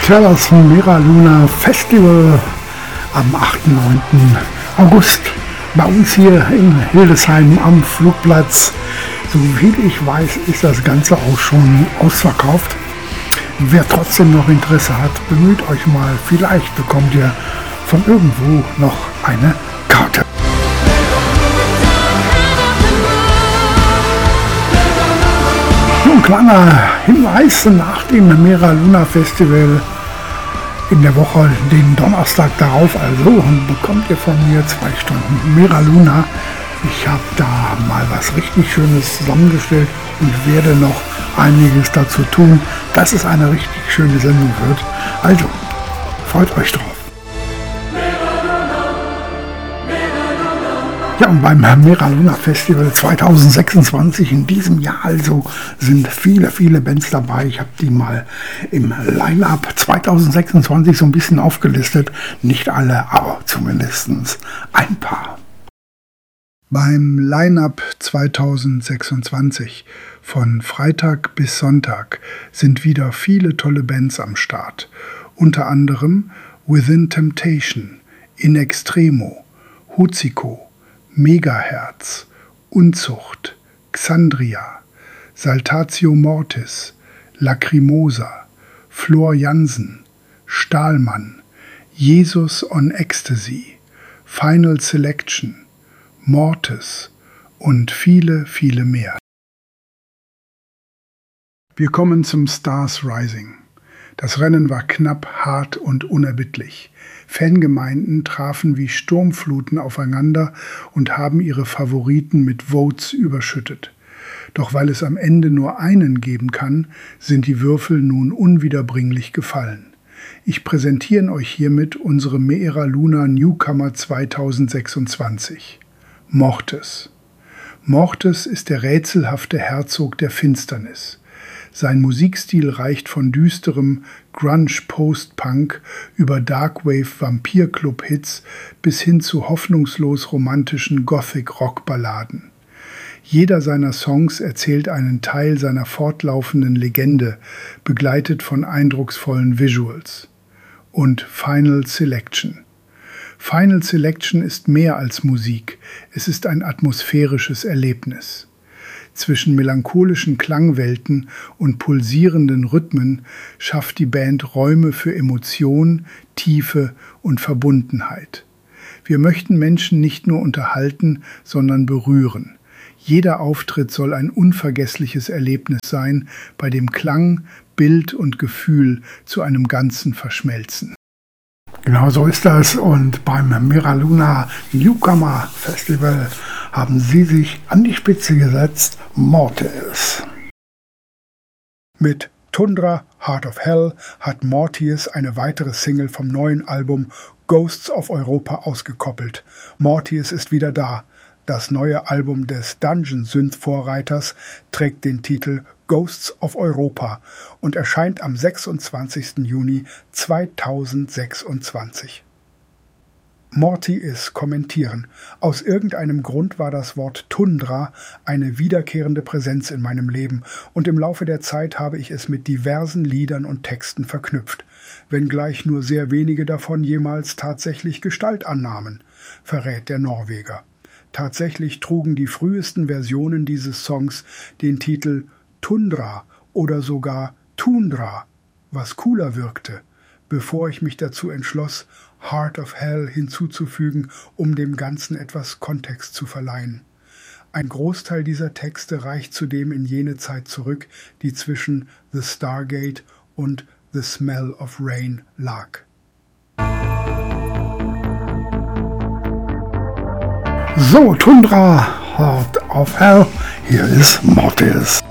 Travels Mera Luna Festival am 8. und 9. August bei uns hier in Hildesheim am Flugplatz. Soviel ich weiß, ist das Ganze auch schon ausverkauft. Wer trotzdem noch Interesse hat, bemüht euch mal. Vielleicht bekommt ihr von irgendwo noch eine Karte. Ein kleiner Hinweis: nach dem Mera Luna Festival in der Woche, den Donnerstag darauf, also bekommt ihr von mir 2 Stunden Mera Luna. Ich habe da mal was richtig Schönes zusammengestellt und werde noch einiges dazu tun, dass es eine richtig schöne Sendung wird. Also, freut euch drauf. Ja, und beim Mera Luna Festival 2026 in diesem Jahr also sind viele Bands dabei. Ich habe die mal im Line-Up 2026 so ein bisschen aufgelistet. Nicht alle, aber zumindest ein paar. Beim Line-Up 2026 von Freitag bis Sonntag sind wieder viele tolle Bands am Start. Unter anderem Within Temptation, In Extremo, Huziko, Megahertz, Unzucht, Xandria, Saltatio Mortis, Lacrimosa, Flor Jansen, Stahlmann, Jesus on Ecstasy, Final Selection, Mortis und viele mehr. Wir kommen zum Stars Rising. Das Rennen war knapp, hart und unerbittlich. Fangemeinden trafen wie Sturmfluten aufeinander und haben ihre Favoriten mit Votes überschüttet. Doch weil es am Ende nur einen geben kann, sind die Würfel nun unwiederbringlich gefallen. Ich präsentiere euch hiermit unsere Mera Luna Newcomer 2026. Mortis. Mortis ist der rätselhafte Herzog der Finsternis. Sein Musikstil reicht von düsterem Grunge-Post-Punk über Darkwave-Vampir-Club-Hits bis hin zu hoffnungslos romantischen Gothic-Rock-Balladen. Jeder seiner Songs erzählt einen Teil seiner fortlaufenden Legende, begleitet von eindrucksvollen Visuals. Und Final Selection. Final Selection ist mehr als Musik, es ist ein atmosphärisches Erlebnis. Zwischen melancholischen Klangwelten und pulsierenden Rhythmen schafft die Band Räume für Emotion, Tiefe und Verbundenheit. Wir möchten Menschen nicht nur unterhalten, sondern berühren. Jeder Auftritt soll ein unvergessliches Erlebnis sein, bei dem Klang, Bild und Gefühl zu einem Ganzen verschmelzen. Genau so ist das, und beim Mera Luna Newcomer Festival haben sie sich an die Spitze gesetzt, Mortis. Mit Tundra, Heart of Hell hat Mortis eine weitere Single vom neuen Album Ghosts of Europa ausgekoppelt. Mortis ist wieder da. Das neue Album des Dungeon-Synth-Vorreiters trägt den Titel Ghosts of Europa und erscheint am 26. Juni 2026. Mortis kommentieren: Aus irgendeinem Grund war das Wort Tundra eine wiederkehrende Präsenz in meinem Leben und im Laufe der Zeit habe ich es mit diversen Liedern und Texten verknüpft, wenngleich nur sehr wenige davon jemals tatsächlich Gestalt annahmen, verrät der Norweger. Tatsächlich trugen die frühesten Versionen dieses Songs den Titel Tundra oder sogar Tundra, was cooler wirkte, bevor ich mich dazu entschloss, Heart of Hell hinzuzufügen, um dem Ganzen etwas Kontext zu verleihen. Ein Großteil dieser Texte reicht zudem in jene Zeit zurück, die zwischen The Stargate und The Smell of Rain lag. So, Tundra, Heart of Hell, hier ist Mortis.